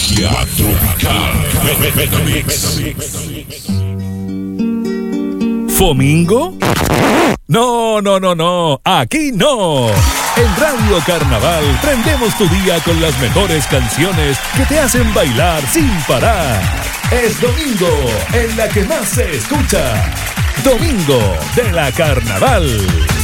Frecuencia tropical. Megamix. ¿Fomingo? No. Aquí no. En Radio Carnaval prendemos tu día con las mejores canciones que te hacen bailar sin parar. Es domingo en la que más se escucha. Domingo de la Carnaval.